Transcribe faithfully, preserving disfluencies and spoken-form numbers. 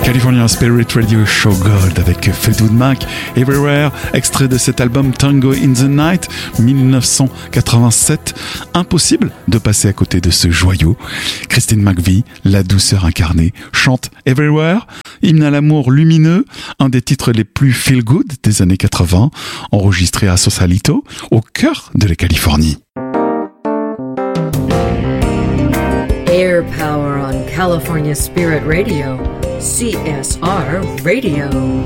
California Spirit Radio Show Gold avec Fleetwood Mac, Everywhere, extrait de cet album Tango in the Night, dix-neuf cent quatre-vingt-sept. Impossible de passer à côté de ce joyau. Christine McVie, la douceur incarnée, chante Everywhere, hymne à l'amour lumineux, un des titres les plus feel-good des années quatre-vingts, enregistré à Sausalito, au cœur de la Californie. Air Power on California Spirit Radio, C S R Radio.